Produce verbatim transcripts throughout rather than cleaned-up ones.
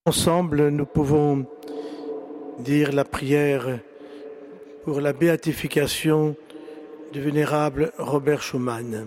Ensemble, nous pouvons dire la prière pour la béatification du vénérable Robert Schuman.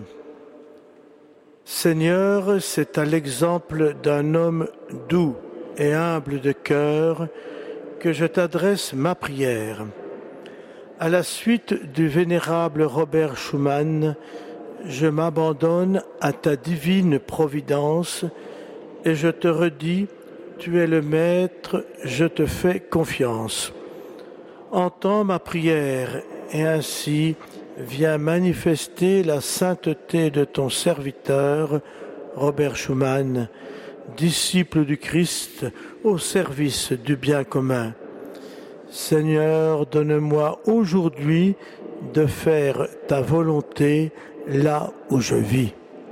Seigneur, c'est à l'exemple d'un homme doux et humble de cœur que je t'adresse ma prière. À la suite du vénérable Robert Schuman, je m'abandonne à ta divine providence et je te redis, tu es le Maître, je te fais confiance. Entends ma prière et ainsi viens manifester la sainteté de ton serviteur, Robert Schuman, disciple du Christ au service du bien commun. Seigneur, donne-moi aujourd'hui de faire ta volonté là où je vis.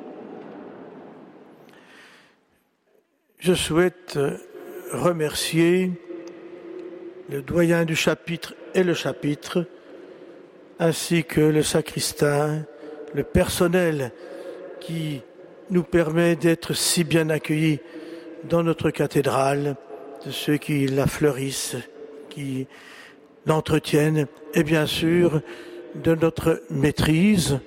Je souhaite remercier le doyen du chapitre et le chapitre, ainsi que le sacristain, le personnel qui nous permet d'être si bien accueillis dans notre cathédrale, de ceux qui la fleurissent, qui l'entretiennent, et bien sûr de notre maîtrise,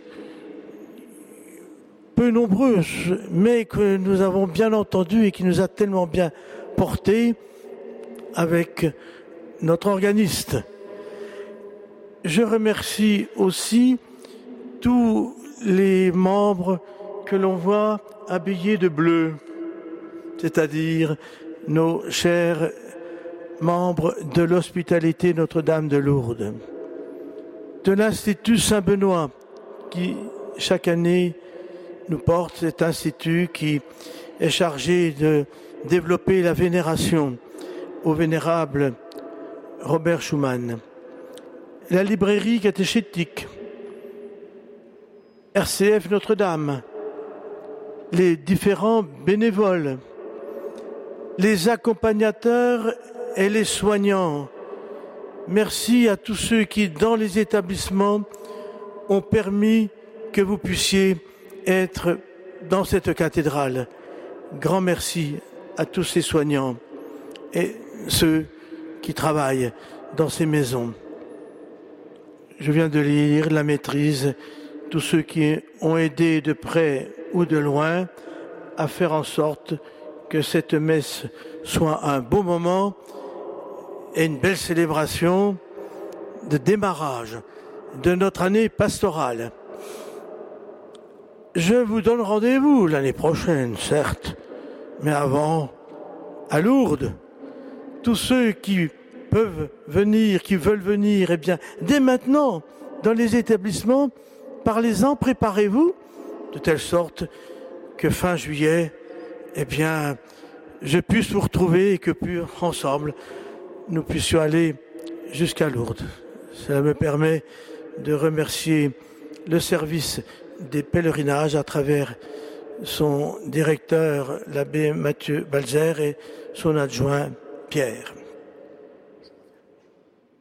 peu nombreuse, mais que nous avons bien entendue et qui nous a tellement bien portés avec notre organiste. Je remercie aussi tous les membres que l'on voit habillés de bleu, c'est-à-dire nos chers membres de l'Hospitalité Notre-Dame de Lourdes, de l'Institut Saint-Benoît qui, chaque année, nous porte cet institut qui est chargé de développer la vénération au vénérable Robert Schuman. La librairie catéchétique, R C F Notre-Dame, les différents bénévoles, les accompagnateurs et les soignants. Merci à tous ceux qui, dans les établissements, ont permis que vous puissiez être dans cette cathédrale. Grand merci à tous ces soignants et ceux qui travaillent dans ces maisons. Je viens de lire la maîtrise, tous ceux qui ont aidé de près ou de loin à faire en sorte que cette messe soit un beau moment et une belle célébration de démarrage de notre année pastorale. Je vous donne rendez-vous l'année prochaine, certes, mais avant, à Lourdes, tous ceux qui peuvent venir, qui veulent venir, eh bien, dès maintenant, dans les établissements, parlez-en, préparez-vous, de telle sorte que fin juillet, eh bien, je puisse vous retrouver et que, ensemble, nous puissions aller jusqu'à Lourdes. Cela me permet de remercier le service des pèlerinages à travers son directeur, l'abbé Mathieu Balzer, et son adjoint Pierre.